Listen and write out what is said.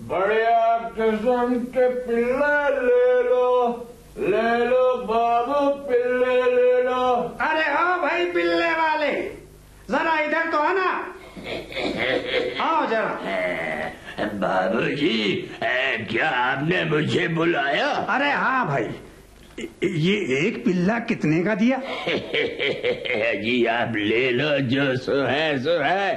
बढ़िया किस्म के पिल्ले ले लो बाबू, पिल्ले ले लो। अरे हो भाई पिल्ले वाले, जरा इधर तो आना, आओ जरा। बाबूजी, क्या आपने मुझे बुलाया? अरे हाँ भाई, ये एक पिल्ला कितने का दिया? जी आप ले लो, जो सो है सो है।